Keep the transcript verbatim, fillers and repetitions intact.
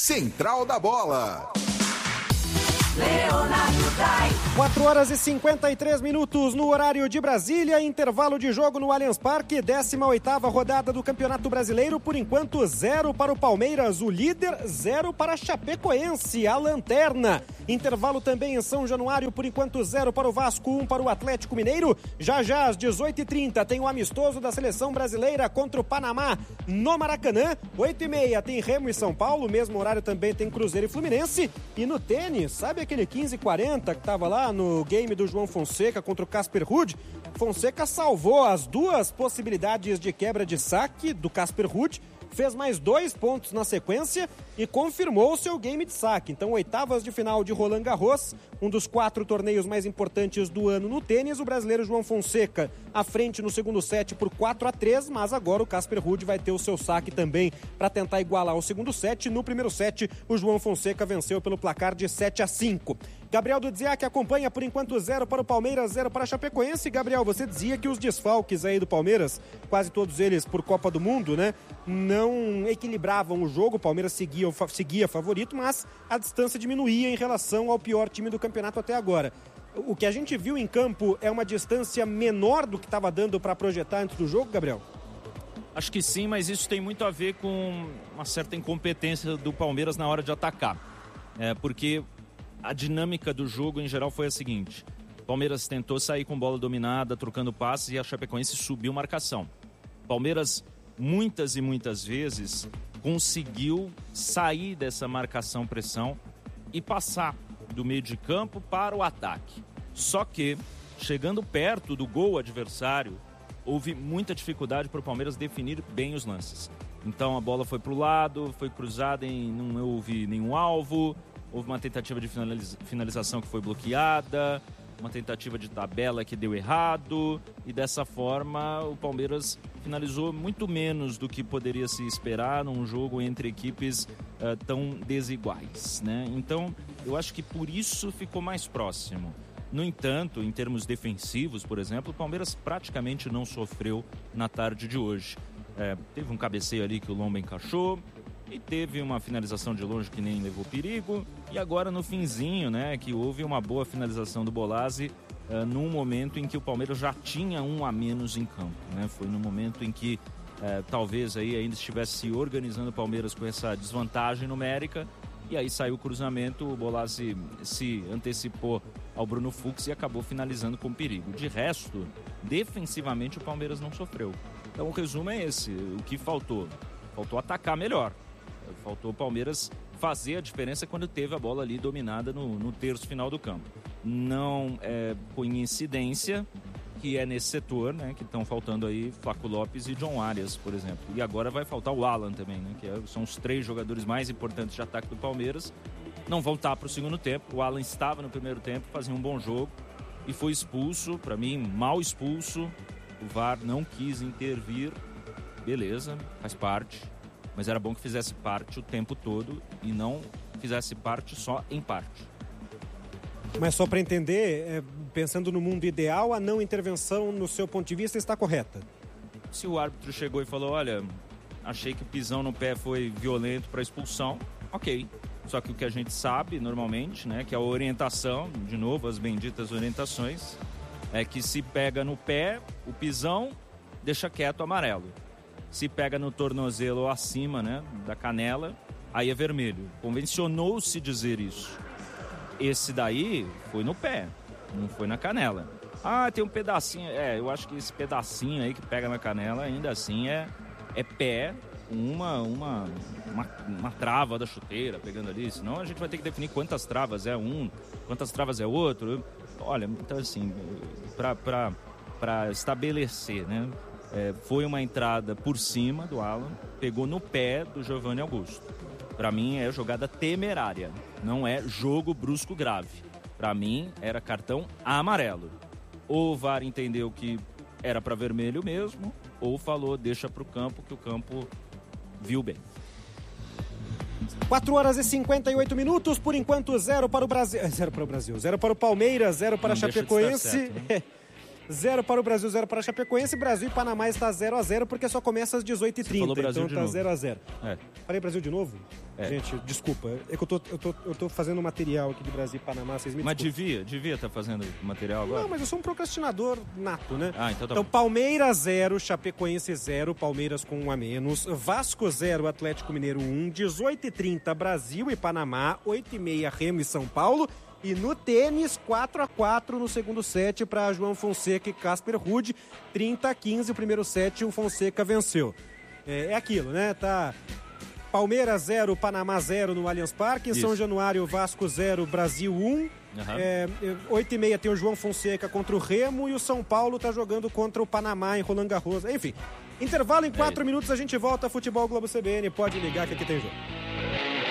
Central da Bola. Leonardo Dai. quatro horas e cinquenta e três minutos no horário de Brasília, intervalo de jogo no Allianz Parque, décima oitava rodada do Campeonato Brasileiro, por enquanto zero para o Palmeiras, o líder, zero para a Chapecoense, a lanterna. Intervalo também em São Januário, por enquanto zero para o Vasco, um para o Atlético Mineiro. Já já às dezoito e trinta tem o amistoso da Seleção Brasileira contra o Panamá no Maracanã. oito e meia tem Remo e São Paulo, mesmo horário também tem Cruzeiro e Fluminense. E no tênis, sabe aquele quinze e quarenta que estava lá no game do João Fonseca contra o Casper Ruud? Fonseca salvou as duas possibilidades de quebra de saque do Casper Ruud, fez mais dois pontos na sequência e confirmou o seu game de saque. Então, oitavas de final de Roland Garros, um dos quatro torneios mais importantes do ano no tênis. O brasileiro João Fonseca à frente no segundo set por quatro a três, mas agora o Casper Ruud vai ter o seu saque também para tentar igualar o segundo set. No primeiro set, o João Fonseca venceu pelo placar de sete a cinco. Gabriel Dudziak acompanha por enquanto zero para o Palmeiras, zero para a Chapecoense. Gabriel, você dizia que os desfalques aí do Palmeiras, quase todos eles por Copa do Mundo, né, não equilibravam o jogo. O Palmeiras seguia, seguia favorito, mas a distância diminuía em relação ao pior time do campeonato até agora. O que a gente viu em campo é uma distância menor do que estava dando para projetar antes do jogo, Gabriel? Acho que sim, mas isso tem muito a ver com uma certa incompetência do Palmeiras na hora de atacar. É, porque a dinâmica do jogo em geral foi a seguinte: o Palmeiras tentou sair com bola dominada, trocando passes, e a Chapecoense subiu marcação. O Palmeiras muitas e muitas vezes conseguiu sair dessa marcação-pressão e passar do meio de campo para o ataque. Só que, chegando perto do gol adversário, houve muita dificuldade para o Palmeiras definir bem os lances. Então a bola foi para o lado, foi cruzada e não houve nenhum alvo, houve uma tentativa de finalização que foi bloqueada, uma tentativa de tabela que deu errado, e dessa forma o Palmeiras finalizou muito menos do que poderia se esperar num jogo entre equipes uh, tão desiguais, né? Então eu acho que por isso ficou mais próximo. No entanto, em termos defensivos, por exemplo, o Palmeiras praticamente não sofreu na tarde de hoje. É, teve um cabeceio ali que o Lomba encaixou, e teve uma finalização de longe que nem levou perigo, e agora no finzinho, né, que houve uma boa finalização do Bolazzi uh, num momento em que o Palmeiras já tinha um a menos em campo, né? Foi no momento em que uh, talvez aí ainda estivesse se organizando o Palmeiras com essa desvantagem numérica, e aí saiu o cruzamento, o Bolazzi se antecipou ao Bruno Fux e acabou finalizando com perigo. De resto, defensivamente o Palmeiras não sofreu. Então o resumo é esse: o que faltou? Faltou atacar melhor. Faltou o Palmeiras fazer a diferença quando teve a bola ali dominada no, no terço final do campo. Não é coincidência que é nesse setor, né, que estão faltando aí Flaco Lopes e John Arias, por exemplo. E agora vai faltar o Alan também, né, que é, são os três jogadores mais importantes de ataque do Palmeiras. Não vão estar para o segundo tempo. O Alan estava no primeiro tempo, fazia um bom jogo e foi expulso, para mim, mal expulso. O V A R não quis intervir. Beleza, faz parte. Mas era bom que fizesse parte o tempo todo e não fizesse parte só em parte. Mas só para entender, é, pensando no mundo ideal, a não intervenção, no seu ponto de vista, está correta? Se o árbitro chegou e falou, olha, achei que o pisão no pé foi violento para expulsão, ok. Só que o que a gente sabe normalmente, né, que a orientação, de novo, as benditas orientações, é que se pega no pé, o pisão deixa quieto o amarelo. Se pega no tornozelo ou acima, né, da canela, aí é vermelho. Convencionou-se dizer isso. Esse daí foi no pé, não foi na canela. Ah, tem um pedacinho. É, eu acho que esse pedacinho aí que pega na canela, ainda assim, é, é pé, uma, uma, uma, uma trava da chuteira pegando ali. Senão a gente vai ter que definir quantas travas é um, quantas travas é outro. Olha, então assim, para estabelecer, né? É, foi uma entrada por cima do Alan, pegou no pé do Giovanni Augusto. Para mim é jogada temerária, não é jogo brusco grave. Para mim era cartão amarelo. Ou o V A R entendeu que era para vermelho mesmo, ou falou deixa para o campo, que o campo viu bem. quatro horas e cinquenta e oito minutos, por enquanto zero para o Brasil, zero para o Brasil, zero para o Palmeiras, zero para a Chapecoense. Certo, né? zero para o Brasil, zero para a Chapecoense. Brasil e Panamá está zero a zero porque só começa às dezoito e trinta. Então tá zero a zero. É. Falei Brasil de novo? É. Gente, desculpa. É que eu tô, eu, tô, eu tô fazendo material aqui de Brasil e Panamá. Vocês me Mas desculpem. devia, devia estar fazendo material agora? Não, mas eu sou um procrastinador nato, né? Ah, então tá Então, bom. Palmeiras zero, Chapecoense zero, Palmeiras com um a menos. Vasco zero, Atlético Mineiro um. dezoito e trinta, Brasil e Panamá. oito e meia, Remo e São Paulo. E no tênis, quatro a quatro no segundo set para João Fonseca e Casper Ruud. trinta a quinze o primeiro set, o Fonseca venceu. É, é aquilo, né? Tá Palmeiras zero, Panamá zero no Allianz Parque. Em São Januário, Vasco zero, Brasil um. Uhum. É, oito e meia tem o João Fonseca contra o Remo e o São Paulo tá jogando contra o Panamá em Roland Garros. Enfim, intervalo em quatro é minutos, a gente volta. Futebol Globo C B N, pode ligar que aqui tem jogo.